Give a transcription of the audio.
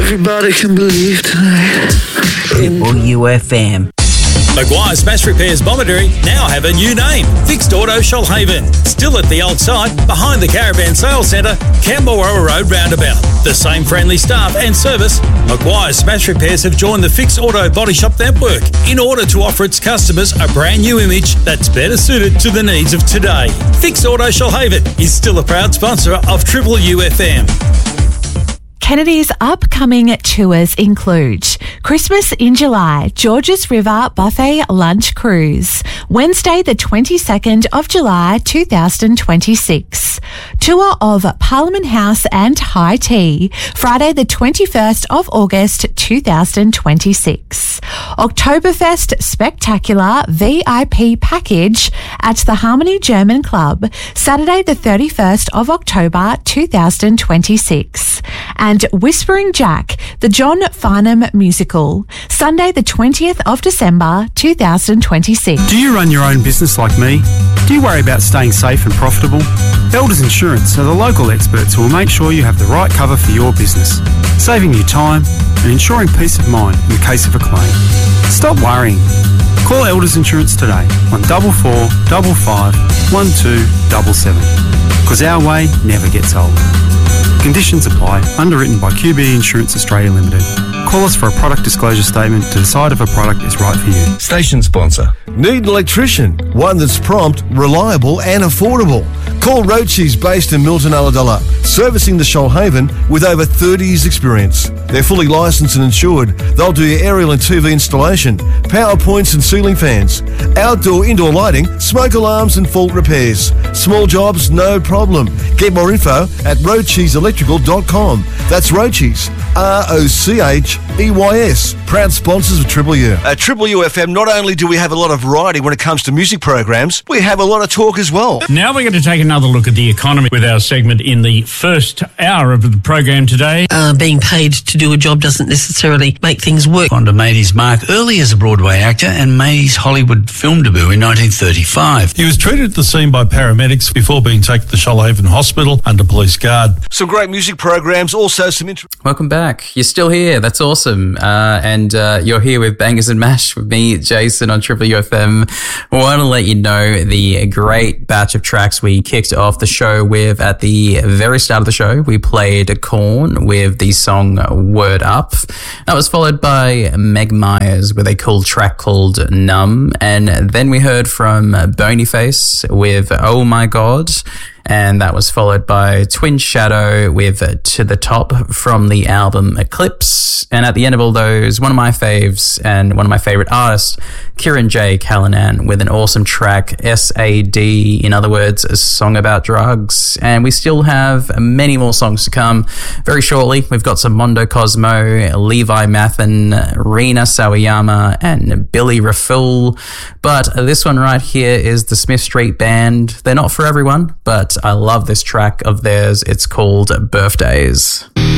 Everybody can believe tonight. Triple UFM. Maguire Smash Repairs Bomaderry now have a new name, Fixed Auto Shoalhaven. Still at the old site, behind the Caravan Sales Centre, Camberwell Road roundabout. The same friendly staff and service, Maguire Smash Repairs have joined the Fixed Auto Body Shop network in order to offer its customers a brand new image that's better suited to the needs of today. Fixed Auto Shoalhaven is still a proud sponsor of Triple UFM. Kennedy's upcoming tours include Christmas in July, Georges River Buffet Lunch Cruise, Wednesday the 22nd of July 2026, tour of Parliament House and High Tea, Friday the 21st of August 2026, Oktoberfest Spectacular VIP package at the Harmony German Club, Saturday the 31st of October 2026, and Whispering Jack, the John Farnham musical, Sunday the 20th of December 2026. Do you run your own business like me? Do you worry about staying safe and profitable? Elders Insurance are the local experts who will make sure you have the right cover for your business, saving you time and ensuring peace of mind in the case of a claim. Stop worrying. Call Elders Insurance today on 44 55 1277, because our way never gets old. Conditions apply. Underwritten by QBE Insurance Australia Limited. Call us for a product disclosure statement to decide if a product is right for you. Station sponsor. Need an electrician? One that's prompt, reliable and affordable. Call Roachies, based in Milton Ulladulla, servicing the Shoalhaven with over 30 years experience. They're fully licensed and insured. They'll do your aerial and TV installation, power points and ceiling fans, outdoor, indoor lighting, smoke alarms and fault repairs. Small jobs, no problem. Get more info at roachieselectrical.com. That's Roachies, ROCHEYS. Proud sponsors of Triple U. At Triple UFM, not only do we have a lot of variety when it comes to music programs, we have a lot of talk as well. Now we're going to take another look at the economy with our segment in the first hour of the program today. Being paid to do a job doesn't necessarily make things work. Fonda made his mark early as a Broadway actor and made his Hollywood film debut in 1935. He was treated at the scene by paramedics before being taken to Shoalhaven Hospital under police guard. Some great music programs, also some Welcome back. You're still here. That's awesome. And you're here with Bangers and Mash with me, Jason, on Triple UFM. I want to let you know the great batch of tracks we kicked off the show with at the very start of the show. We played Korn with the song Word Up. That was followed by Meg Myers with a cool track called Numb. And then we heard from Bonyface with Oh My God. And that was followed by Twin Shadow with To The Top from the album Eclipse. And at the end of all those, one of my faves and one of my favorite artists, Kieran J. Callanan, with an awesome track, SAD, in other words, a song about drugs. And we still have many more songs to come. Very shortly, we've got some Mondo Cosmo, Levi Mathin, Rina Sawayama, and Billy Raful. But this one right here is the Smith Street Band. They're not for everyone, but I love this track of theirs. It's called Birthdays.